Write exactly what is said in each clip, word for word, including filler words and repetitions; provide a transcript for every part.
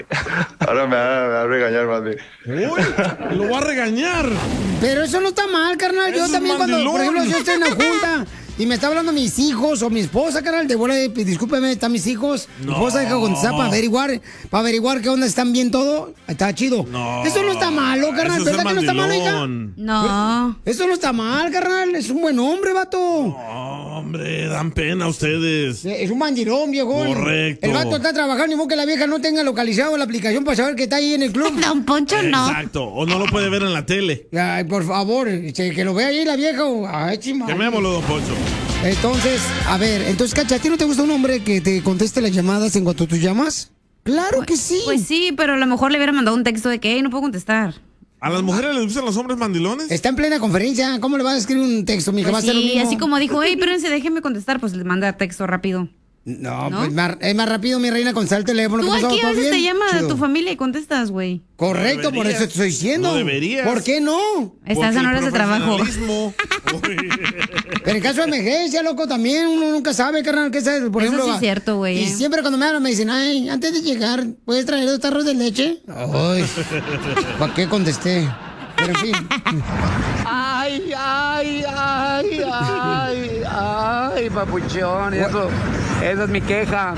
Ahora me va, me va a regañar más bien. Uy, lo va a regañar. Pero eso no está mal, carnal. Yo Eso también es cuando, por mandilón. ejemplo, yo estoy en la junta y me está hablando mis hijos o mi esposa, carnal, de bola de, discúlpeme, están mis hijos. Mi No. esposa deja contestar para averiguar, para averiguar qué onda, están bien todo. Está chido. No. Eso no está malo, carnal. Eso es ¿Verdad ser que no está malo, hija? mandilón. No. Eso no está mal, carnal. Es un buen hombre, vato. No, hombre, dan pena ustedes. Es un mandilón, viejo. Correcto. El vato está trabajando, ni modo que la vieja no tenga localizado la aplicación para saber que está ahí en el club. Don Poncho, no. Exacto, o no lo puede ver en la tele. Ay, por favor, che, que lo vea ahí la vieja. o- Ay, chima. Llamémoslo, don Poncho. Entonces, a ver, entonces, Cacha, ¿a ti no te gusta un hombre que te conteste las llamadas en cuanto tú llamas? Claro que sí. Pues sí, pero a lo mejor le hubiera mandado un texto de que "Ey, no puedo contestar". ¿A las mujeres les gustan los hombres mandilones? Está en plena conferencia. ¿Cómo le vas a escribir un texto, mija? Pues Va a ser lo sí, mismo. así como dijo, hey, espérense, déjenme contestar, pues le manda texto rápido. No, ¿No? pues más- es más rápido, mi reina, contestar el teléfono. Tú ¿Qué pasó? aquí a ¿Todo veces te bien? llama Chido. tu familia y contestas, güey. Correcto, No por eso deberías. te estoy diciendo. No deberías. ¿Por qué no? Estás en horas de trabajo. Profesionalismo. Pero en caso de emergencia, loco, también uno nunca sabe, carnal, qué sabe. Por Eso ejemplo, sí es cierto, güey, Y eh. siempre cuando me hablan me dicen, ay, antes de llegar, ¿puedes traer dos tarros de leche? Ay, ¿para qué contesté? Pero en fin. Ay, ay, ay, ay, ay, papuchón, eso, esa es mi queja.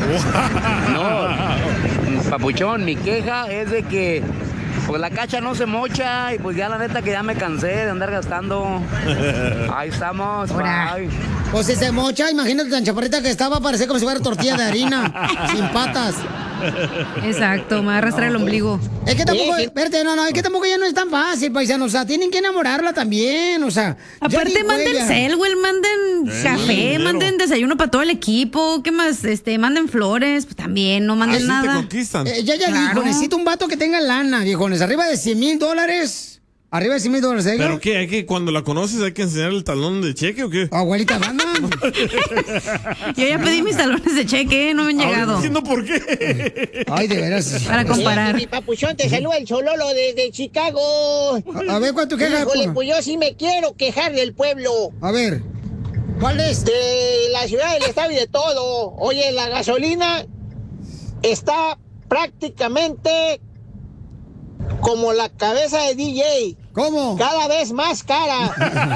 No, papuchón, mi queja es de que pues la cacha no se mocha y pues ya la neta que ya me cansé de andar gastando. Ahí estamos, Ahora. bye. Pues si se mocha, imagínate tan chaparrita que estaba, parecía como si fuera tortilla de harina, sin patas. Exacto, me va a arrastrar el ombligo. Es que tampoco, espérate, no, no, es que tampoco ya no es tan fácil, paisano. O sea, tienen que enamorarla también, o sea. ya Aparte, dijo manden ella. cel, güey, manden Eh, café, dinero. manden desayuno para todo el equipo. ¿Qué más? Este, manden flores, pues también, no manden Así te nada. conquistan. Eh, ya ya dijo, Claro. necesito un vato que tenga lana, viejones. Arriba de cien mil dólares. Arriba de cien mil dólares, ¿eh? ¿Pero qué? ¿Hay que cuando la conoces hay que enseñar el talón de cheque o qué? Abuelita, banda. Yo ya pedí mis talones de cheque, no me han Ahora llegado. entiendo por qué. Ay, de veras. Para comparar. Mi papuchón, te saluda el Chololo desde Chicago. A, a ver, ¿cuánto quejas? Híjole, por- pues yo sí me quiero quejar del pueblo, A ver, ¿cuál es? de la ciudad, del estado y de todo. Oye, la gasolina está prácticamente como la cabeza de D J, ¿Cómo? cada vez más cara.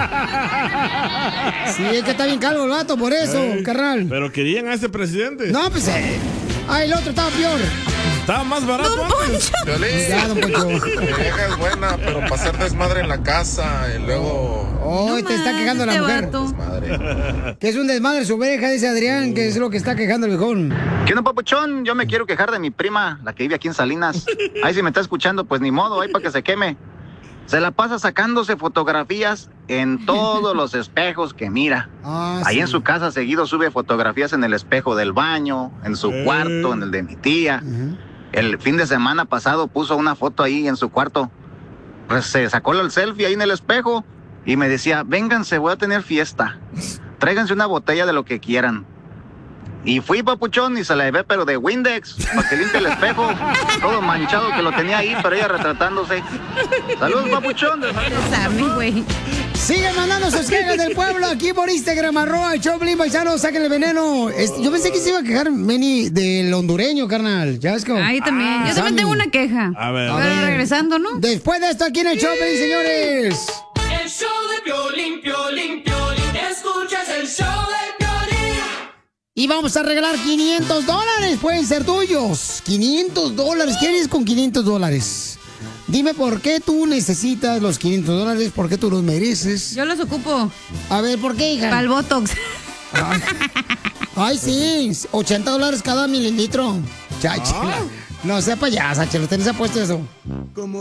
Sí, es que está bien calvo el vato, por eso, Ey, carnal. Pero querían a ese presidente. No, pues, eh. Ah, el otro estaba peor. Estaba más barato Don antes. Poncho. Ya, don Poncho. Mi vieja es buena, pero pasar desmadre en la casa y luego Hoy No te está manches, quejando la este mujer. vato. desmadre. Que es un desmadre su oveja, dice Adrián, que es lo que está quejando el viejón. ¿Qué onda, papuchón? Yo me quiero quejar de mi prima, la que vive aquí en Salinas. Ahí si me está escuchando, pues ni modo, ahí para que se queme. Se la pasa sacándose fotografías en todos los espejos que mira. Ah, Ahí sí. en su casa seguido sube fotografías en el espejo del baño, en su Eh. cuarto, en el de mi tía. Ujú. El fin de semana pasado puso una foto ahí en su cuarto. Pues se sacó el selfie ahí en el espejo y me decía, vénganse, voy a tener fiesta. Tráiganse una botella de lo que quieran. Y fui, papuchón, y se la llevé, pero de Windex, para que limpie el espejo. Todo manchado que lo tenía ahí, pero ella retratándose. Saludos, papuchón. de Salinas. Sammy, güey. Sigan mandando sus quejas del pueblo aquí por Instagram, arroba el Choplin, paisano, saquen el veneno. Este, yo pensé que se iba a quejar Meni del hondureño, carnal. ¿Ya ves cómo? Ahí también. Yo Sammy. también tengo una queja. A ver. Ahora A ver. regresando, ¿no? Después de esto aquí en el Choplin, señores. El show de Piolín, Piolín, Piolín. Escuchas el show de Piolín. Y vamos a regalar quinientos dólares, pueden ser tuyos. quinientos dólares, ¿qué harías con quinientos dólares? Dime por qué tú necesitas los quinientos dólares, por qué tú los mereces. Yo los ocupo. A ver, ¿por qué, hija? Para el Botox. Ay, ay, sí, ochenta dólares cada mililitro. Chachela. No sea payasa, chelo, tenés apuesto eso.